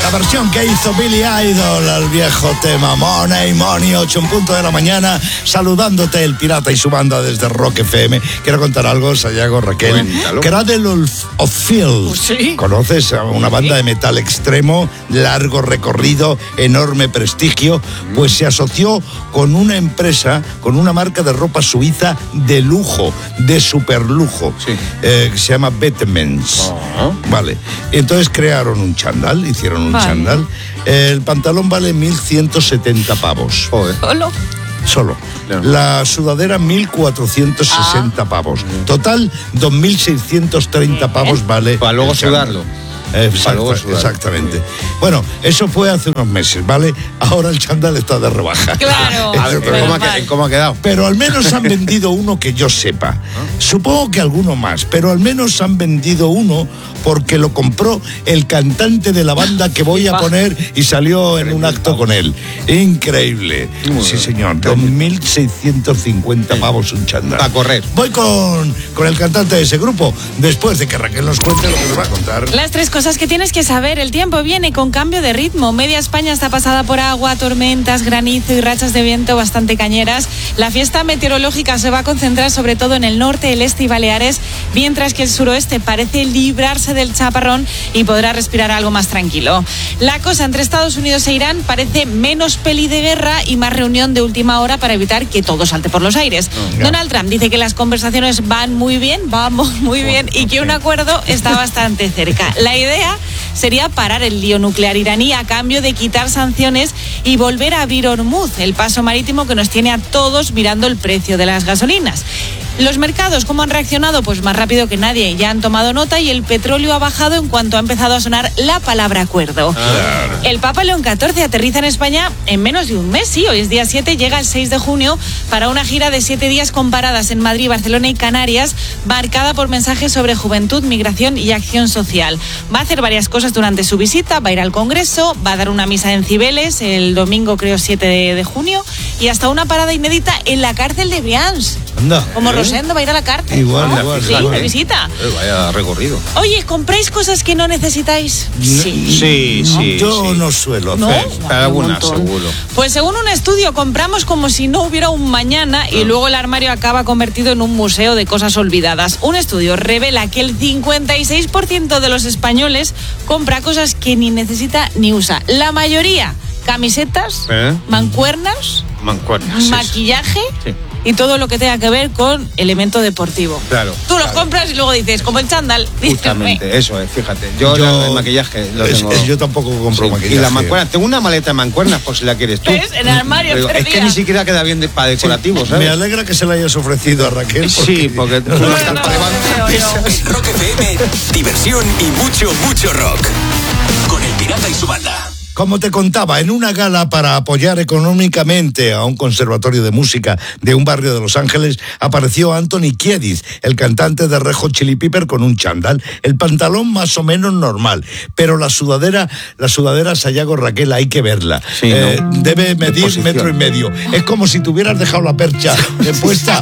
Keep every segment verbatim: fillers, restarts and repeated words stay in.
La versión que hizo Billy Idol al viejo tema Money, Money, ocho en punto de la mañana, saludándote el pirata y su banda desde Rock F M. Quiero contar algo, Sayago, Raquel. Cuéntalo. Cradle of Filth. ¿Sí? ¿Conoces? Una banda de metal extremo, largo recorrido, enorme prestigio, pues se asoció con una empresa, con una marca de ropa suiza de lujo, de superlujo, Sí. eh, que se llama Betemens. Oh. Vale. Entonces crearon un chándal, hicieron un Vale. chándal. El pantalón vale mil ciento setenta pavos. Joder. Solo. Solo. Claro. La sudadera, mil cuatrocientos sesenta pavos. Total, dos mil seiscientos treinta pavos vale. Para luego el chándal. sudarlo. Exacta- Para luego sudarlo. exactamente. Bueno, eso fue hace unos meses, ¿vale? Ahora el chándal está de rebaja. Claro. A ver, pero Menos ¿cómo ha, mal. ¿cómo ha quedado? Pero al menos han vendido uno que yo sepa. Supongo que alguno más, pero al menos han vendido uno porque lo compró el cantante de la banda que voy a poner y salió en un acto con él. Increíble. Muy Sí, bien. señor. dos mil seiscientos cincuenta pavos un chándal. A correr. Voy con, con el cantante de ese grupo, después de que Raquel nos cuente lo que nos va a contar. Las tres cosas que tienes que saber. El tiempo viene con cambio de ritmo. Media España está pasada por agua, tormentas, granizo y rachas de viento bastante cañeras. La fiesta meteorológica se va a concentrar sobre todo en el norte, el este y Baleares, mientras que el suroeste parece librarse del chaparrón y podrá respirar algo más tranquilo. La cosa entre Estados Unidos e Irán parece menos peli de guerra y más reunión de última hora para evitar que todo salte por los aires. ya. Donald Trump dice que las conversaciones van muy bien, vamos muy bien, y que un acuerdo está bastante cerca. La idea sería parar el lío nuclear iraní a cambio de quitar sanciones y volver a abrir Hormuz, el paso marítimo que nos tiene a todos mirando el precio de las gasolinas. Los mercados, ¿cómo han reaccionado? Pues más rápido que nadie, ya han tomado nota y el petróleo ha bajado en cuanto ha empezado a sonar la palabra acuerdo. El Papa León catorce aterriza en España en menos de un mes, sí, hoy es día siete, llega el seis de junio para una gira de siete días con paradas en Madrid, Barcelona y Canarias, marcada por mensajes sobre juventud, migración y acción social. Va a hacer varias cosas durante su visita, va a ir al Congreso, va a dar una misa en Cibeles el domingo, creo, siete de junio, y hasta una parada inédita en la cárcel de Brians. Anda. Como Rosendo va a ir a la cárcel. Igual, ¿no? igual, Sí, igual. de visita. Eh, vaya recorrido. Oye, ¿compráis cosas que no necesitáis? Sí. Sí, sí. Yo sí. no suelo ¿No? hacer. Pero algunas, Un montón. seguro. Pues según un estudio, compramos como si no hubiera un mañana y luego el armario acaba convertido en un museo de cosas olvidadas. Un estudio revela que el cincuenta y seis por ciento de los españoles compra cosas que ni necesita ni usa. La mayoría, camisetas, ¿Eh? mancuernas, Mancuernas. sí, maquillaje sí. y todo lo que tenga que ver con elemento deportivo. Claro, Tú los claro. compras y luego dices, como el chándal. Justamente, eso es, fíjate. Yo, Yo- el maquillaje lo Es- tengo. es- yo tampoco compro Sí, maquillaje. Y la mancuerna, tengo una maleta de mancuernas por si la quieres tú. ¿Ves? En el armario Pero es perdida. que ni siquiera queda bien de, para decorativo, ¿sabes? Me alegra que se la hayas ofrecido a Raquel. Sí, porque tú no, no no, estás no, pruebando. En Rock F M, diversión y mucho, mucho rock. Con el pirata y su banda. Como te contaba, en una gala para apoyar económicamente a un conservatorio de música de un barrio de Los Ángeles, apareció Anthony Kiedis, el cantante de Red Hot Chili Pepper, con un chándal, el pantalón más o menos normal, pero la sudadera, la sudadera Sayago, Raquel, hay que verla. Sí, Eh, ¿no? debe medir Posición. metro y medio. Es como si te hubieras dejado la percha puesta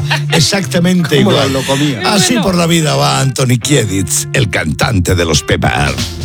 exactamente ¿Cómo igual. lo comía? Así Bueno. por la vida va Anthony Kiedis, el cantante de los Pepper.